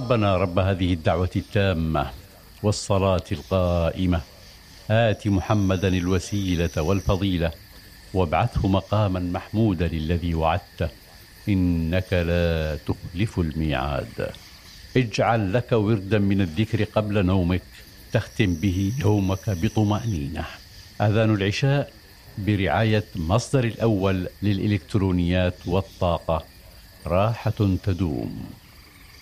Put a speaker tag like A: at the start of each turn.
A: ربنا رب هذه الدعوة التامة والصلاة القائمة آت محمدا الوسيلة والفضيلة وابعثه مقاما محمودا الذي وعدته إنك لا تخلف الميعاد. اجعل لك وردا من الذكر قبل نومك تختم به يومك بطمأنينة. أذان العشاء برعاية مصدر الأول للإلكترونيات والطاقة، راحة تدوم.